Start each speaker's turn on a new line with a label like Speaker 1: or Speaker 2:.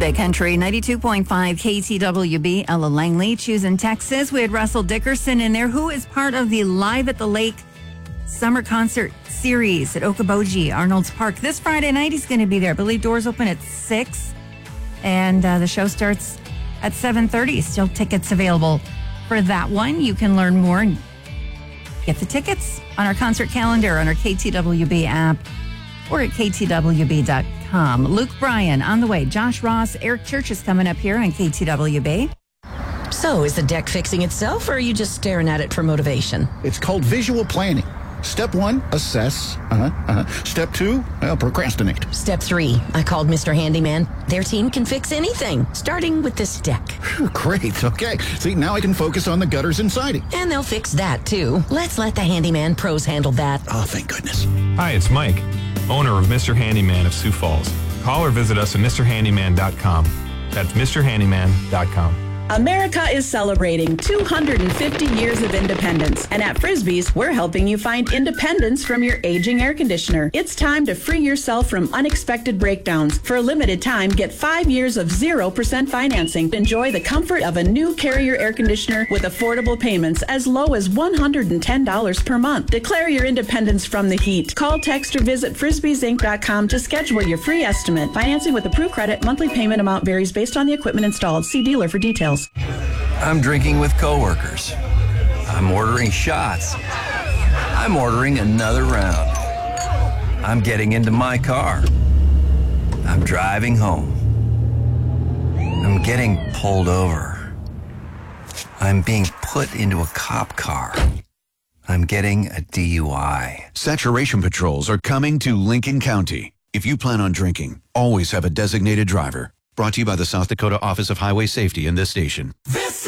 Speaker 1: Big Country 92.5 KTWB. Ella Langley, choosing Texas. We had Russell Dickerson in there, who is part of the Live at the Lake Summer Concert Series at Okoboji, Arnold's Park. This Friday night, he's going to be there. I believe doors open at 6, and the show starts at 7:30. Still tickets available for that one. You can learn more and get the tickets on our concert calendar on our KTWB app or at ktwb.com. Luke Bryan on the way. Josh Ross, Eric Church is coming up here on KTWB.
Speaker 2: So, is the deck fixing itself, or are you just staring at it for motivation?
Speaker 3: It's called visual planning. Step 1, assess. Step 2, procrastinate.
Speaker 2: Step 3, I called Mr. Handyman. Their team can fix anything, starting with this deck.
Speaker 3: Great, okay. See, now I can focus on the gutters and siding.
Speaker 2: And they'll fix that, too. Let's let the Handyman pros handle that.
Speaker 3: Oh, thank goodness.
Speaker 4: Hi, it's Mike, owner of Mr. Handyman of Sioux Falls. Call or visit us at MrHandyman.com. That's MrHandyman.com.
Speaker 5: America is celebrating 250 years of independence, and at Frisbee's, we're helping you find independence from your aging air conditioner. It's time to free yourself from unexpected breakdowns. For a limited time, get 5 years of 0% financing. Enjoy the comfort of a new Carrier air conditioner with affordable payments as low as $110 per month. Declare your independence from the heat. Call, text, or visit frisbeesinc.com to schedule your free estimate. Financing with approved credit. Monthly payment amount varies based on the equipment installed. See dealer for details.
Speaker 6: I'm drinking with coworkers. I'm ordering shots. I'm ordering another round. I'm getting into my car. I'm driving home. I'm getting pulled over. I'm being put into a cop car. I'm getting a DUI.
Speaker 7: Saturation patrols are coming to Lincoln County. If you plan on drinking, always have a designated driver. Brought to you by the South Dakota Office of Highway Safety and this station.